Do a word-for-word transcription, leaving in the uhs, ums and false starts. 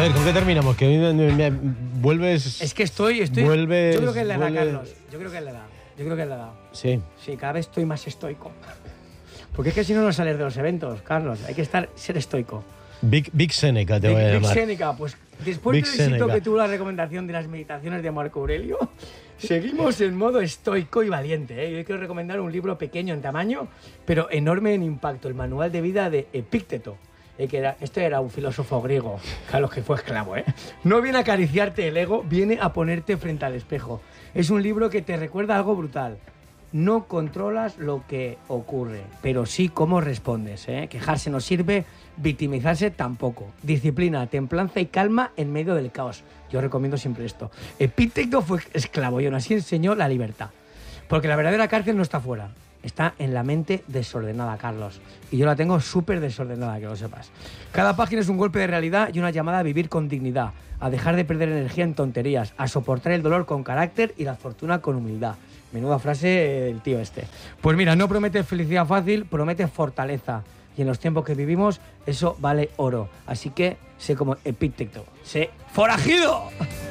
ver, ¿con qué terminamos? Que me, me, me, vuelves... Es que estoy... estoy vuelves, yo creo que es la edad, vuelves... Carlos. Yo creo que es la edad. Yo creo que es la edad. Sí. Sí, cada vez estoy más estoico. Porque es que si no, no sales de los eventos, Carlos. Hay que estar, ser estoico. Big, Big Seneca te Big, voy a Big llamar. Seneca, pues después Big del éxito Seneca. que tuvo la recomendación de las meditaciones de Marco Aurelio, seguimos en modo estoico y valiente, ¿eh? Yo quiero recomendar un libro pequeño en tamaño, pero enorme en impacto, el manual de vida de Epícteto. Eh, que era, este era un filósofo griego, Carlos, que fue esclavo, ¿eh? No viene a acariciarte el ego, viene a ponerte frente al espejo. Es un libro que te recuerda algo brutal. No controlas lo que ocurre, pero sí cómo respondes, ¿eh? Quejarse no sirve, victimizarse tampoco. Disciplina, templanza y calma en medio del caos. Yo recomiendo siempre esto. Epícteto fue esclavo y aún así enseñó la libertad. Porque la verdadera cárcel no está fuera, está en la mente desordenada, Carlos. Y yo la tengo súper desordenada, que lo sepas. Cada página es un golpe de realidad y una llamada a vivir con dignidad, a dejar de perder energía en tonterías, a soportar el dolor con carácter y la fortuna con humildad. Menuda frase del tío este. Pues mira, no promete felicidad fácil, promete fortaleza. Y en los tiempos que vivimos, eso vale oro. Así que sé como Epícteto. Sé forajido.